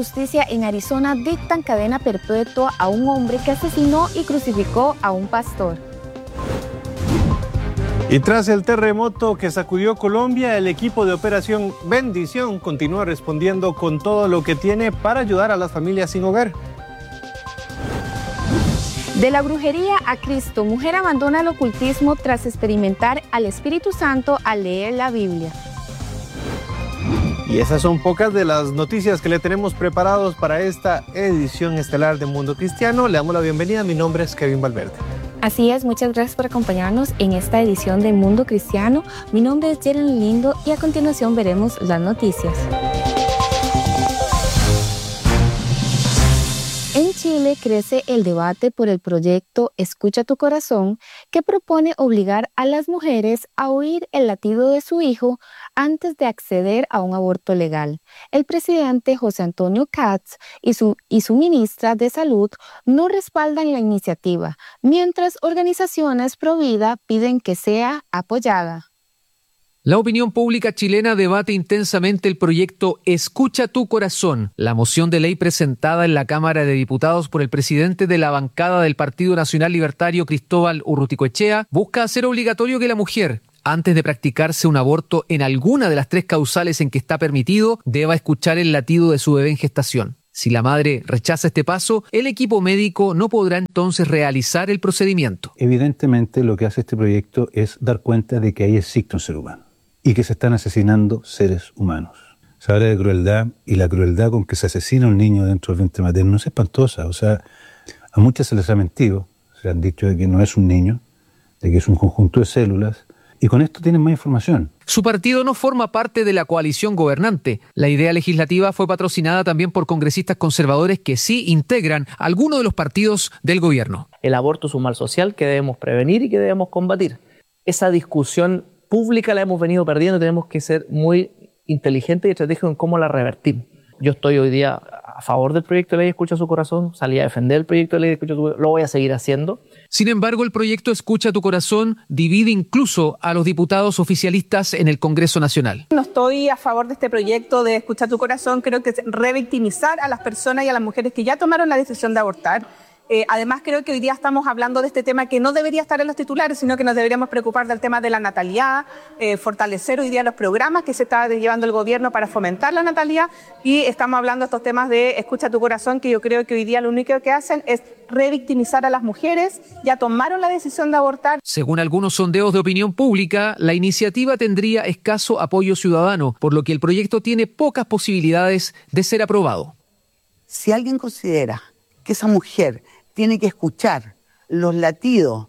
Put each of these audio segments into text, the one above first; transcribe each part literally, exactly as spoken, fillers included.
justicia en Arizona dictan cadena perpetua a un hombre que asesinó y crucificó a un pastor. Y tras el terremoto que sacudió Colombia, el equipo de Operación Bendición continúa respondiendo con todo lo que tiene para ayudar a las familias sin hogar. De la brujería a Cristo, mujer abandona el ocultismo tras experimentar al Espíritu Santo al leer la Biblia. Y esas son pocas de las noticias que le tenemos preparados para esta edición estelar de Mundo Cristiano. Le damos la bienvenida, mi nombre es Kevin Valverde. Así es, muchas gracias por acompañarnos en esta edición de Mundo Cristiano. Mi nombre es Jeren Lindo y a continuación veremos las noticias. En Chile crece el debate por el proyecto Escucha tu Corazón, que propone obligar a las mujeres a oír el latido de su hijo antes de acceder a un aborto legal. El presidente José Antonio Kast y su, y su ministra de Salud no respaldan la iniciativa, mientras organizaciones pro vida piden que sea apoyada. La opinión pública chilena debate intensamente el proyecto Escucha tu Corazón. La moción de ley presentada en la Cámara de Diputados por el presidente de la bancada del Partido Nacional Libertario, Cristóbal Urruticoechea, busca hacer obligatorio que la mujer, antes de practicarse un aborto en alguna de las tres causales en que está permitido, deba escuchar el latido de su bebé en gestación. Si la madre rechaza este paso, el equipo médico no podrá entonces realizar el procedimiento. Evidentemente, lo que hace este proyecto es dar cuenta de que ahí existe un ser humano y que se están asesinando seres humanos. Se habla de crueldad, y la crueldad con que se asesina a un niño dentro del vientre materno es espantosa. O sea, a muchas se les ha mentido, se han dicho de que no es un niño, de que es un conjunto de células, y con esto tienen más información. Su partido no forma parte de la coalición gobernante. La idea legislativa fue patrocinada también por congresistas conservadores que sí integran algunos de los partidos del gobierno. El aborto es un mal social que debemos prevenir y que debemos combatir. Esa discusión pública la hemos venido perdiendo, tenemos que ser muy inteligentes y estratégicos en cómo la revertimos. Yo estoy hoy día a favor del proyecto de ley Escucha su Corazón, salí a defender el proyecto de ley Escucha tu Corazón, lo voy a seguir haciendo. Sin embargo, el proyecto Escucha tu Corazón divide incluso a los diputados oficialistas en el Congreso Nacional. No estoy a favor de este proyecto de Escucha tu Corazón, creo que es revictimizar a las personas y a las mujeres que ya tomaron la decisión de abortar. Eh, además, creo que hoy día estamos hablando de este tema que no debería estar en los titulares, sino que nos deberíamos preocupar del tema de la natalidad, eh, fortalecer hoy día los programas que se está llevando el gobierno para fomentar la natalidad, y estamos hablando de estos temas de Escucha tu Corazón, que yo creo que hoy día lo único que hacen es revictimizar a las mujeres. Ya tomaron la decisión de abortar. Según algunos sondeos de opinión pública, la iniciativa tendría escaso apoyo ciudadano, por lo que el proyecto tiene pocas posibilidades de ser aprobado. Si alguien considera que esa mujer tiene que escuchar los latidos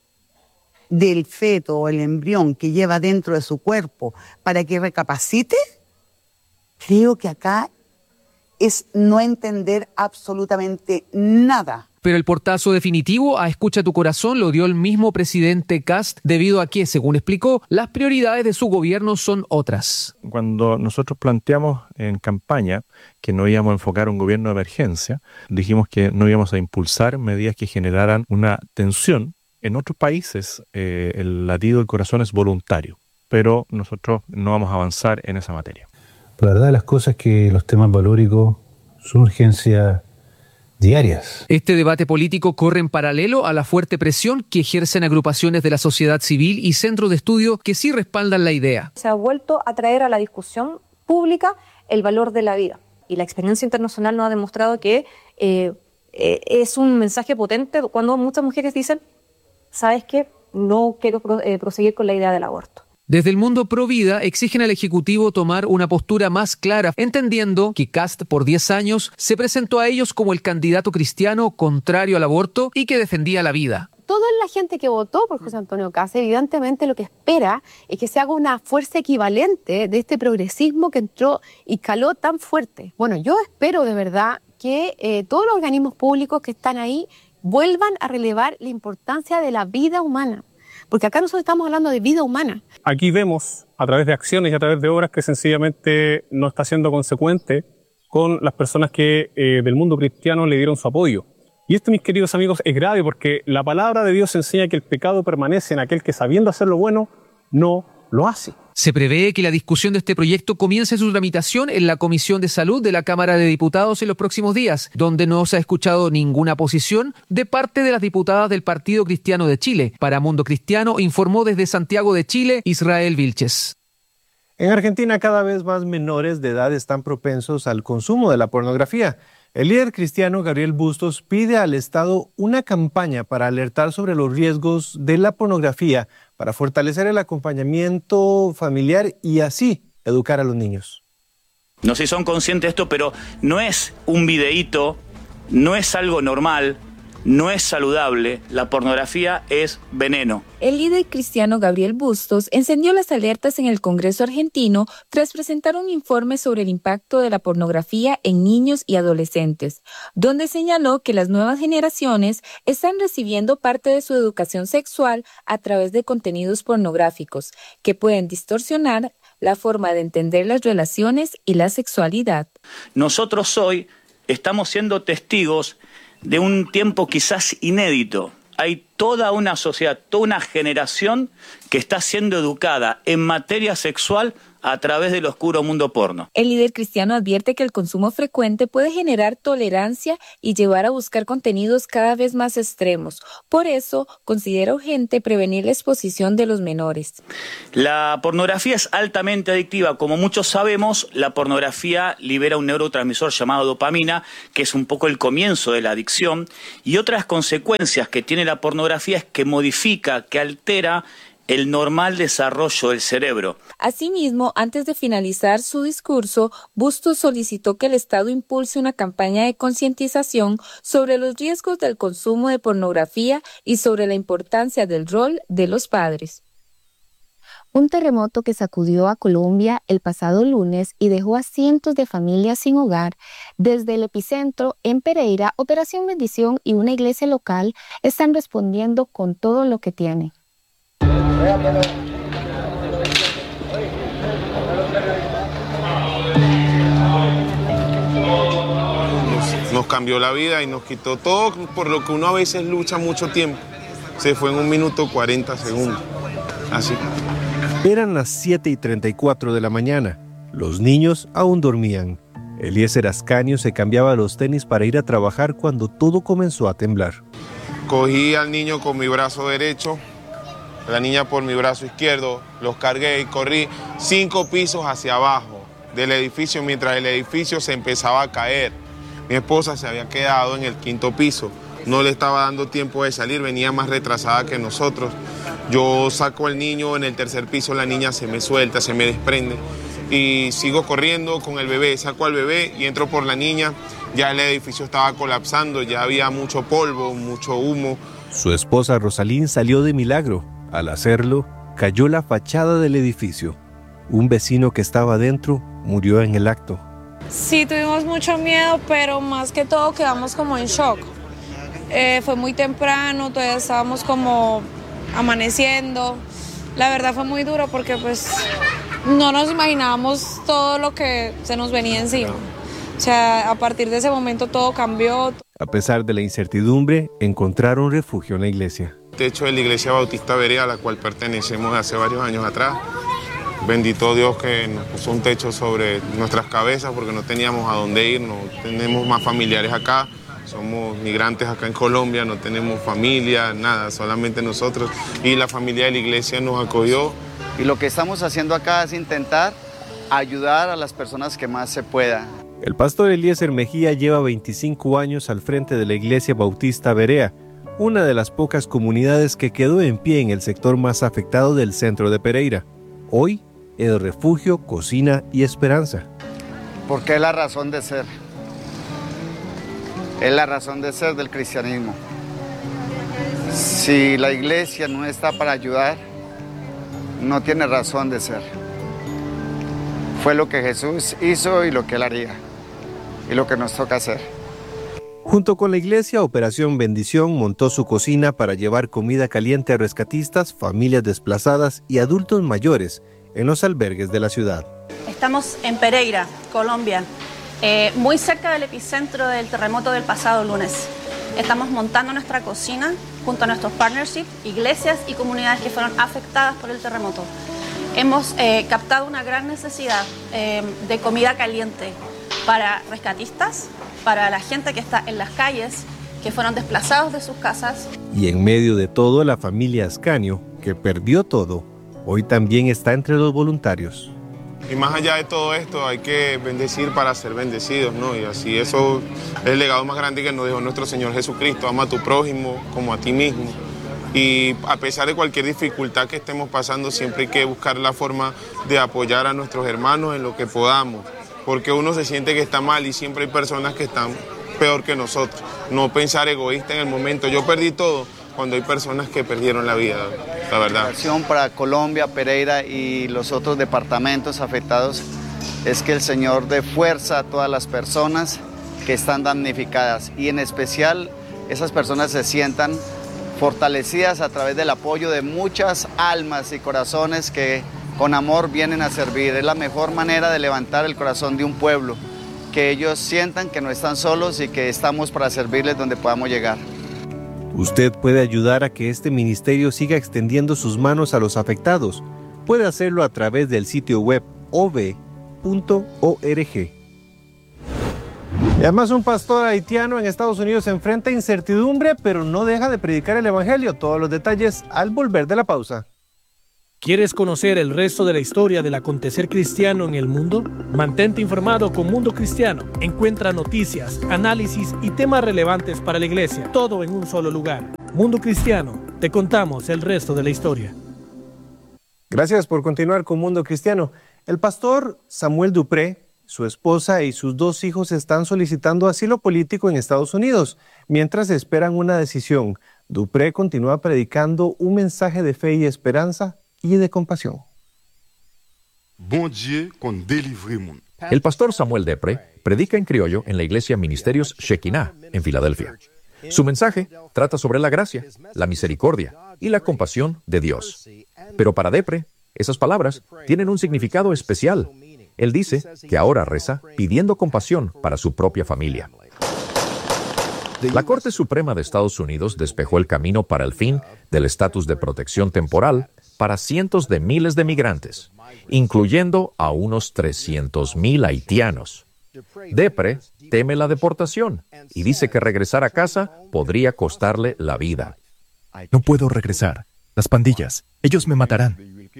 del feto o el embrión que lleva dentro de su cuerpo para que recapacite, creo que acá es no entender absolutamente nada. Pero el portazo definitivo a Escucha tu Corazón lo dio el mismo presidente Kast, debido a que, según explicó, las prioridades de su gobierno son otras. Cuando nosotros planteamos en campaña que no íbamos a enfocar un gobierno de emergencia, dijimos que no íbamos a impulsar medidas que generaran una tensión. En otros países eh, el latido del corazón es voluntario, pero nosotros no vamos a avanzar en esa materia. La verdad de las cosas es que los temas valóricos son urgencias diarias. Este debate político corre en paralelo a la fuerte presión que ejercen agrupaciones de la sociedad civil y centros de estudio que sí respaldan la idea. Se ha vuelto a traer a la discusión pública el valor de la vida, y la experiencia internacional nos ha demostrado que eh, eh, es un mensaje potente cuando muchas mujeres dicen: ¿sabes qué? No quiero pro, eh, proseguir con la idea del aborto. Desde el mundo pro vida exigen al Ejecutivo tomar una postura más clara, entendiendo que Kast por diez años se presentó a ellos como el candidato cristiano contrario al aborto y que defendía la vida. Toda la gente que votó por José Antonio Kast evidentemente lo que espera es que se haga una fuerza equivalente de este progresismo que entró y caló tan fuerte. Bueno, yo espero de verdad que eh, todos los organismos públicos que están ahí vuelvan a relevar la importancia de la vida humana. Porque acá nosotros estamos hablando de vida humana. Aquí vemos, a través de acciones y a través de obras, que sencillamente no está siendo consecuente con las personas que eh, del mundo cristiano le dieron su apoyo. Y esto, mis queridos amigos, es grave porque la palabra de Dios enseña que el pecado permanece en aquel que, sabiendo hacer lo bueno, no lo hace. Se prevé que la discusión de este proyecto comience su tramitación en la Comisión de Salud de la Cámara de Diputados en los próximos días, donde no se ha escuchado ninguna posición de parte de las diputadas del Partido Cristiano de Chile. Para Mundo Cristiano informó desde Santiago de Chile, Israel Vilches. En Argentina, cada vez más menores de edad están propensos al consumo de la pornografía. El líder cristiano Gabriel Bustos pide al Estado una campaña para alertar sobre los riesgos de la pornografía, para fortalecer el acompañamiento familiar y así educar a los niños. No sé si son conscientes de esto, pero no es un videíto, no es algo normal, no es saludable. La pornografía es veneno. El líder cristiano Gabriel Bustos encendió las alertas en el Congreso argentino tras presentar un informe sobre el impacto de la pornografía en niños y adolescentes, donde señaló que las nuevas generaciones están recibiendo parte de su educación sexual a través de contenidos pornográficos que pueden distorsionar la forma de entender las relaciones y la sexualidad. Nosotros hoy estamos siendo testigos de un tiempo quizás inédito. Hay toda una sociedad, toda una generación que está siendo educada en materia sexual a través del oscuro mundo porno. El líder cristiano advierte que el consumo frecuente puede generar tolerancia y llevar a buscar contenidos cada vez más extremos. Por eso, considera urgente prevenir la exposición de los menores. La pornografía es altamente adictiva. Como muchos sabemos, la pornografía libera un neurotransmisor llamado dopamina, que es un poco el comienzo de la adicción. Y otras consecuencias que tiene la pornografía es que modifica, que altera el normal desarrollo del cerebro. Asimismo, antes de finalizar su discurso, Bustos solicitó que el Estado impulse una campaña de concientización sobre los riesgos del consumo de pornografía y sobre la importancia del rol de los padres. Un terremoto que sacudió a Colombia el pasado lunes y dejó a cientos de familias sin hogar. Desde el epicentro, en Pereira, Operación Bendición y una iglesia local están respondiendo con todo lo que tienen. Nos, nos cambió la vida y nos quitó todo por lo que uno a veces lucha mucho tiempo. Se fue en un minuto cuarenta segundos. Así. Eran las siete y treinta y cuatro de la mañana. Los niños aún dormían. Eliezer Ascanio se cambiaba los tenis para ir a trabajar cuando todo comenzó a temblar. Cogí al niño con mi brazo derecho, la niña por mi brazo izquierdo, los cargué y corrí cinco pisos hacia abajo del edificio mientras el edificio se empezaba a caer. Mi esposa se había quedado en el quinto piso, no le estaba dando tiempo de salir, venía más retrasada que nosotros. Yo saco al niño en el tercer piso, la niña se me suelta, se me desprende y sigo corriendo con el bebé, saco al bebé y entro por la niña. Ya el edificio estaba colapsando, ya había mucho polvo, mucho humo. Su esposa Rosalín salió de milagro. Al hacerlo, cayó la fachada del edificio. Un vecino que estaba dentro murió en el acto. Sí, tuvimos mucho miedo, pero más que todo quedamos como en shock. Eh, fue muy temprano, todavía estábamos como amaneciendo. La verdad fue muy duro porque pues no nos imaginábamos todo lo que se nos venía encima. O sea, a partir de ese momento todo cambió. A pesar de la incertidumbre, encontraron refugio en la iglesia. Techo de la Iglesia Bautista Berea, a la cual pertenecemos hace varios años atrás. Bendito Dios que nos puso un techo sobre nuestras cabezas porque no teníamos a dónde ir, no tenemos más familiares acá, somos migrantes acá en Colombia, no tenemos familia, nada, solamente nosotros. Y la familia de la iglesia nos acogió. Y lo que estamos haciendo acá es intentar ayudar a las personas que más se pueda. El pastor Eliezer Mejía lleva veinticinco años al frente de la Iglesia Bautista Berea, una de las pocas comunidades que quedó en pie en el sector más afectado del centro de Pereira. Hoy es refugio, cocina y esperanza. Porque es la razón de ser. Es la razón de ser del cristianismo. Si la iglesia no está para ayudar, no tiene razón de ser. Fue lo que Jesús hizo y lo que Él haría. Y lo que nos toca hacer. Junto con la iglesia, Operación Bendición montó su cocina para llevar comida caliente a rescatistas, familias desplazadas y adultos mayores en los albergues de la ciudad. Estamos en Pereira, Colombia, eh, muy cerca del epicentro del terremoto del pasado lunes. Estamos montando nuestra cocina junto a nuestros partnerships, iglesias y comunidades que fueron afectadas por el terremoto. hemos eh, captado una gran necesidad eh, de comida caliente para rescatistas, para la gente que está en las calles, que fueron desplazados de sus casas. Y en medio de todo, la familia Ascanio, que perdió todo, hoy también está entre los voluntarios. Y más allá de todo esto, hay que bendecir para ser bendecidos, ¿no? Y así eso es el legado más grande que nos dejó nuestro Señor Jesucristo. Ama a tu prójimo como a ti mismo. Y a pesar de cualquier dificultad que estemos pasando, siempre hay que buscar la forma de apoyar a nuestros hermanos en lo que podamos. Porque uno se siente que está mal y siempre hay personas que están peor que nosotros. No pensar egoísta en el momento. Yo perdí todo cuando hay personas que perdieron la vida, la verdad. La acción para Colombia, Pereira y los otros departamentos afectados es que el Señor dé fuerza a todas las personas que están damnificadas y en especial esas personas se sientan fortalecidas a través del apoyo de muchas almas y corazones que con amor vienen a servir. Es la mejor manera de levantar el corazón de un pueblo, que ellos sientan que no están solos y que estamos para servirles donde podamos llegar. Usted puede ayudar a que este ministerio siga extendiendo sus manos a los afectados. Puede hacerlo a través del sitio web o v punto org. Y además, un pastor haitiano en Estados Unidos enfrenta incertidumbre, pero no deja de predicar el evangelio. Todos los detalles al volver de la pausa. ¿Quieres conocer el resto de la historia del acontecer cristiano en el mundo? Mantente informado con Mundo Cristiano. Encuentra noticias, análisis y temas relevantes para la iglesia, todo en un solo lugar. Mundo Cristiano, te contamos el resto de la historia. Gracias por continuar con Mundo Cristiano. El pastor Samuel Dupré, su esposa y sus dos hijos están solicitando asilo político en Estados Unidos, mientras esperan una decisión. Dupré continúa predicando un mensaje de fe y esperanza y de compasión. El pastor Samuel Dupré predica en criollo en la iglesia Ministerios Shekinah, en Filadelfia. Su mensaje trata sobre la gracia, la misericordia y la compasión de Dios. Pero para Dupré, esas palabras tienen un significado especial. Él dice que ahora reza pidiendo compasión para su propia familia. La Corte Suprema de Estados Unidos despejó el camino para el fin del estatus de protección temporal para cientos de miles de migrantes, incluyendo a unos trescientos mil haitianos. Dupré teme la deportación y dice que regresar a casa podría costarle la vida. No puedo regresar. Las pandillas, ellos me matarán.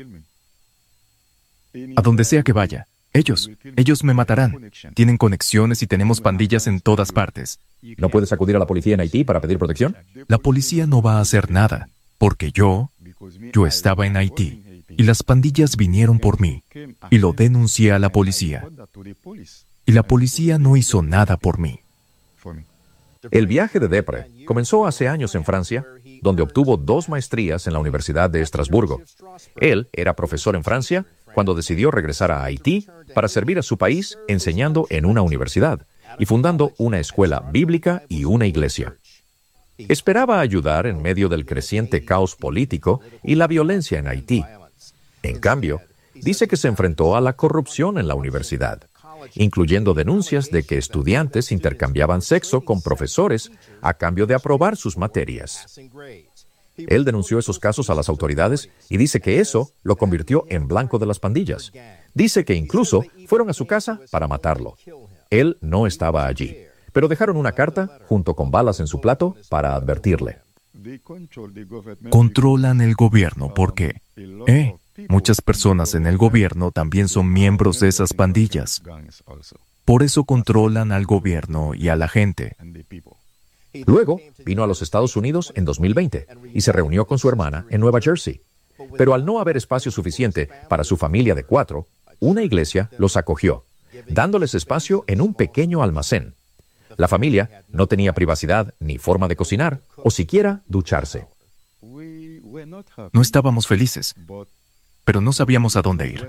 A donde sea que vaya, ellos, ellos me matarán. Tienen conexiones y tenemos pandillas en todas partes. ¿No puedes acudir a la policía en Haití para pedir protección? La policía no va a hacer nada, porque yo, yo estaba en Haití y las pandillas vinieron por mí y lo denuncié a la policía. Y la policía no hizo nada por mí. El viaje de Dupré comenzó hace años en Francia, donde obtuvo dos maestrías en la Universidad de Estrasburgo. Él era profesor en Francia cuando decidió regresar a Haití para servir a su país enseñando en una universidad y fundando una escuela bíblica y una iglesia. Esperaba ayudar en medio del creciente caos político y la violencia en Haití. En cambio, dice que se enfrentó a la corrupción en la universidad, incluyendo denuncias de que estudiantes intercambiaban sexo con profesores a cambio de aprobar sus materias. Él denunció esos casos a las autoridades y dice que eso lo convirtió en blanco de las pandillas. Dice que incluso fueron a su casa para matarlo. Él no estaba allí, pero dejaron una carta junto con balas en su plato para advertirle. Controlan el gobierno porque, eh, muchas personas en el gobierno también son miembros de esas pandillas. Por eso controlan al gobierno y a la gente. Luego vino a los Estados Unidos en dos mil veinte y se reunió con su hermana en Nueva Jersey. Pero al no haber espacio suficiente para su familia de cuatro, una iglesia los acogió, dándoles espacio en un pequeño almacén. La familia no tenía privacidad ni forma de cocinar o siquiera ducharse. No estábamos felices, pero no sabíamos a dónde ir.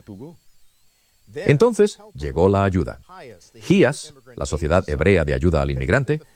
Entonces llegó la ayuda. H I A S, la Sociedad Hebrea de Ayuda al Inmigrante,